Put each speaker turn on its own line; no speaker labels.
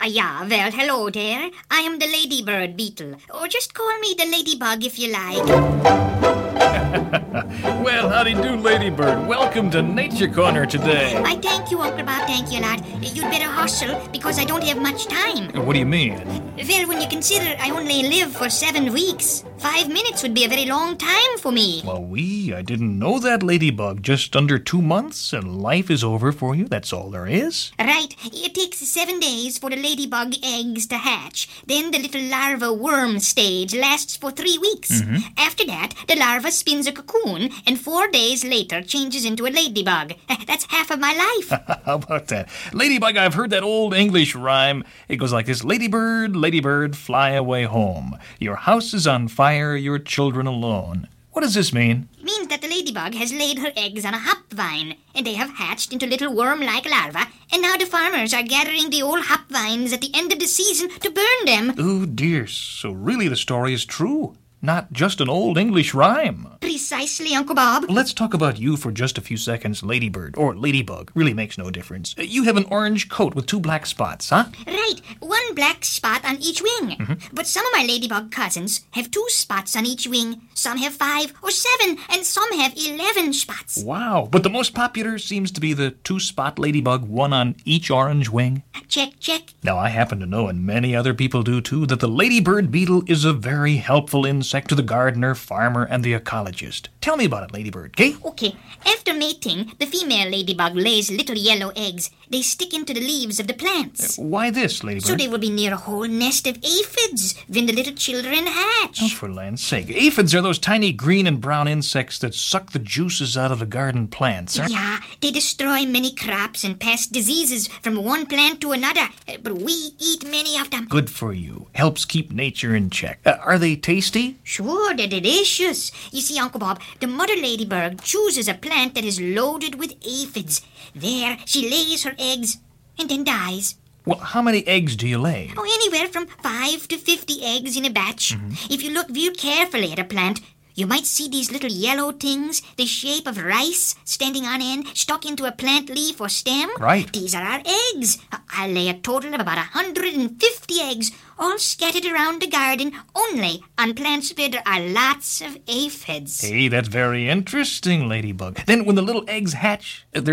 Yeah, well, hello there. I am the ladybird beetle. Or just call me the ladybug if you like.
Well, howdy do, Ladybird. Welcome to Nature Corner today.
I thank you, Uncle Bob, thank you, lad. You'd better hustle, because I don't have much time.
What do you mean?
Well, when you consider I only live for 7 weeks, 5 minutes would be a very long time for me.
Well, I didn't know that, Ladybug. Just under 2 months and life is over for you. That's all there is.
Right. It takes 7 days for the ladybug eggs to hatch. Then the little larva worm stage lasts for 3 weeks. After that, the larva spins a cocoon and 4 days later changes into a ladybug. That's half of my life.
How about that? Ladybug, I've heard that old English rhyme. It goes like this: Ladybird, ladybird, fly away home. Your house is on fire, your children alone. What does this mean?
It means that the ladybug has laid her eggs on a hop vine, and they have hatched into little worm-like larvae, and now the farmers are gathering the old hop vines at the end of the season to burn them.
Oh, dear. So really the story is true. Not just an old English rhyme.
Precisely, Uncle Bob.
Let's talk about you for just a few seconds, Ladybird, or Ladybug. Really makes no difference. You have an orange coat with 2 black spots, huh?
Right, 1 black spot on each wing. But some of my ladybug cousins have 2 spots on each wing. Some have 5 or 7, and some have 11 spots.
Wow, but the most popular seems to be the 2-spot ladybug, 1 on each orange wing.
Check, check.
Now, I happen to know, and many other people do too, that the ladybird beetle is a very helpful insect to the gardener, farmer, and the ecologist. Tell me about it, Ladybird, okay?
Okay, after mating, the female ladybug lays little yellow eggs. They stick into the leaves of the plants.
Why this, Ladybird?
So they will be near a whole nest of aphids when the little children hatch.
Oh, for land's sake. Aphids are those tiny green and brown insects that suck the juices out of the garden plants, aren't
Yeah, they destroy many crops and pass diseases from one plant to another. But we eat many of them.
Good for you. Helps keep nature in check. Are they tasty?
Sure, they're delicious. You see, Uncle Bob, the mother ladybird chooses a plant that is loaded with aphids. There, she lays her eggs and then dies.
Well, how many eggs do you lay?
Oh, anywhere from 5 to 50 eggs in a batch. If you look real carefully at a plant, you might see these little yellow things, the shape of rice, standing on end, stuck into a plant leaf or stem.
Right.
These are our eggs. I lay a total of about 150 eggs, all scattered around the garden, only on plants where there are lots of aphids.
Hey, that's very interesting, Ladybug. Then when the little eggs hatch,